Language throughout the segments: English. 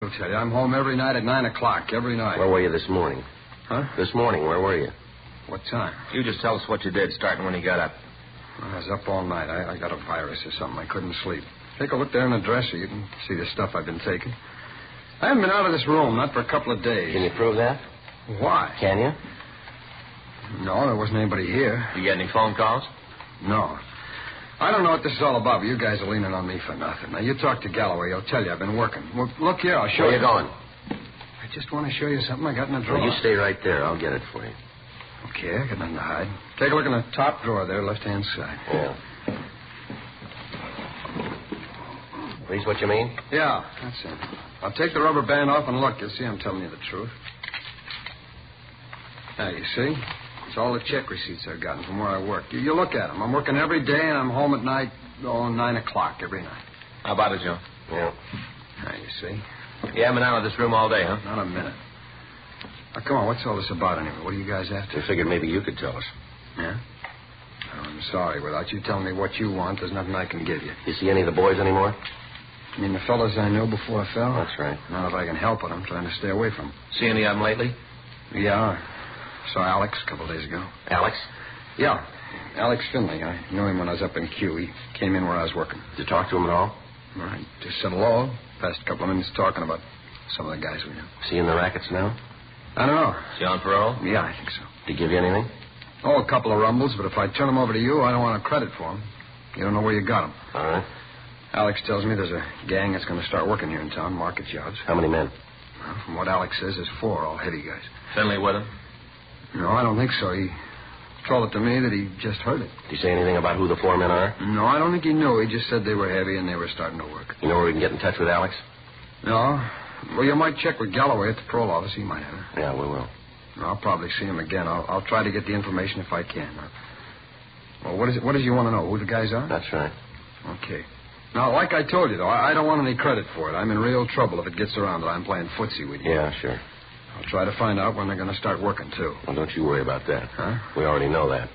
I'll tell you, I'm home every night at 9 o'clock, every night. Where were you this morning? Huh? This morning, where were you? What time? You just tell us what you did, starting when you got up. I was up all night. I got a virus or something. I couldn't sleep. Take a look there in the dresser. You can see the stuff I've been taking. I haven't been out of this room, not for a couple of days. Can you prove that? Why? Can you? No, there wasn't anybody here. You get any phone calls? No. I don't know what this is all about, but you guys are leaning on me for nothing. Now, you talk to Galloway. He'll tell you I've been working. Well, look here, I'll show Where you. you going? I just want to show you something I got in the drawer. Well, you stay right there. I'll get it for you. Okay, I got nothing to hide. Take a look in the top drawer there, left-hand side. Yeah. These what you mean? Yeah, that's it. I'll take the rubber band off and look. You'll see I'm telling you the truth. Now, you see? It's all the check receipts I've gotten from where I work. You look at them. I'm working every day, and I'm home at night, 9 o'clock every night. How about it, Joe? Yeah. Now, you see? You haven't been out of this room all day, huh? Not a minute. Now, come on, what's all this about anyway? What are you guys after? We figured maybe you could tell us. Yeah? Oh, I'm sorry. Without you telling me what you want, there's nothing I can give you. You see any of the boys anymore? You mean the fellas I knew before I fell? That's right. Not if I can help it. I'm trying to stay away from them. See any of them lately? Yeah. Saw Alex a couple of days ago. Alex? Yeah. Alex Finley. I knew him when I was up in Q. He came in where I was working. Did you talk to him at all? I just said hello. Passed a couple of minutes talking about some of the guys we knew. See in the rackets now? I don't know. Is he on parole? Yeah, I think so. Did he give you anything? Oh, a couple of rumbles, but if I turn them over to you, I don't want a credit for them. You don't know where you got them. All right. Alex tells me there's a gang that's going to start working here in town, market jobs. How many men? Well, from what Alex says, there's 4, all heavy guys. Finley with him? No, I don't think so. He told it to me that he just heard it. Did he say anything about who the 4 men are? No, I don't think he knew. He just said they were heavy and they were starting to work. You know where we can get in touch with Alex? No. Well, you might check with Galloway at the parole office. He might have it. Yeah, we will. I'll probably see him again. I'll try to get the information if I can. Well, what is it? What does you want to know? Who the guys are? That's right. Okay. Now, like I told you, though, I don't want any credit for it. I'm in real trouble if it gets around that I'm playing footsie with you. Yeah, sure. I'll try to find out when they're going to start working, too. Well, don't you worry about that. Huh? We already know that.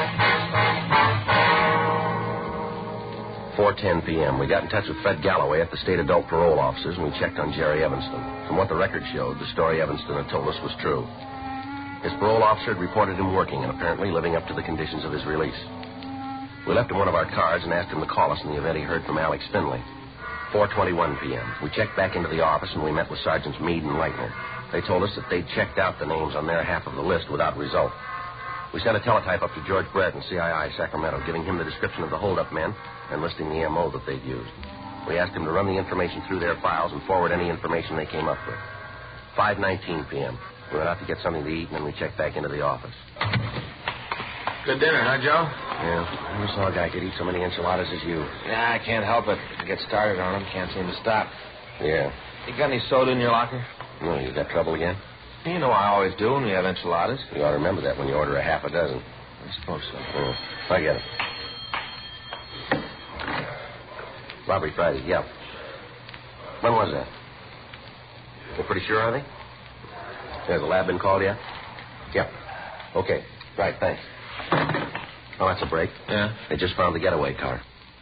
4:10 p.m. We got in touch with Fred Galloway at the state adult parole offices, and we checked on Jerry Evanston. From what the record showed, the story Evanston had told us was true. His parole officer had reported him working and apparently living up to the conditions of his release. We left him one of our cards and asked him to call us in the event he heard from Alex Finley. 4:21 p.m. We checked back into the office, and we met with Sergeants Meade and Lightner. They told us that they'd checked out the names on their half of the list without result. We sent a teletype up to George Brett in CII Sacramento, giving him the description of the holdup men and listing the M.O. that they'd used. We asked him to run the information through their files and forward any information they came up with. 5:19 p.m. We went out to get something to eat, and then we checked back into the office. Good dinner, huh, Joe? Yeah, I never saw a guy could eat so many enchiladas as you. Yeah, I can't help it. I get started on them, can't seem to stop. Yeah. You got any soda in your locker? No, you got trouble again? You know I always do when we have enchiladas. You ought to remember that when you order a half a dozen. I suppose so. Yeah, I get it. Robbery Friday, yeah. When was that? You're pretty sure, are they? Has the lab been called yet? Yeah. Okay. Right, thanks. Oh, that's a break. Yeah? They just found the getaway car.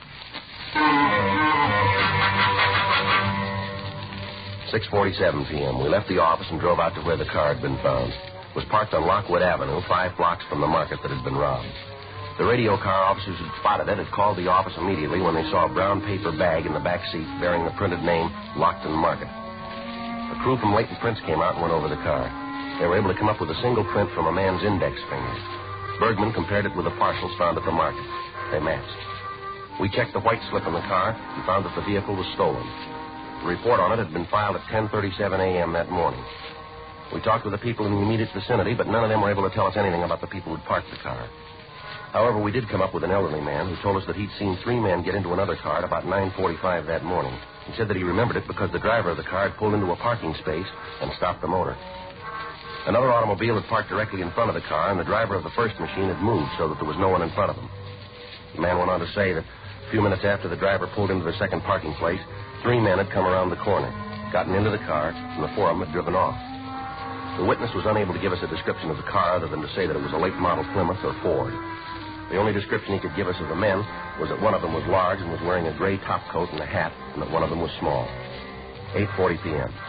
6:47 p.m. We left the office and drove out to where the car had been found. It was parked on Lockwood Avenue, 5 blocks from the market that had been robbed. The radio car officers who'd spotted it had called the office immediately when they saw a brown paper bag in the back seat bearing the printed name, Lockton Market. A crew from Leighton Prince came out and went over the car. They were able to come up with a single print from a man's index finger. Bergman compared it with the parcels found at the market. They matched. We checked the white slip in the car and found that the vehicle was stolen. The report on it had been filed at 10:37 a.m. that morning. We talked with the people in the immediate vicinity, but none of them were able to tell us anything about the people who'd parked the car. However, we did come up with an elderly man who told us that he'd seen 3 men get into another car at about 9:45 that morning. He said that he remembered it because the driver of the car had pulled into a parking space and stopped the motor. Another automobile had parked directly in front of the car, and the driver of the first machine had moved so that there was no one in front of him. The man went on to say that a few minutes after the driver pulled into the second parking place, 3 men had come around the corner, gotten into the car, and the 4 of them had driven off. The witness was unable to give us a description of the car other than to say that it was a late model Plymouth or Ford. The only description he could give us of the men was that one of them was large and was wearing a gray top coat and a hat, and that one of them was small. 8:40 p.m.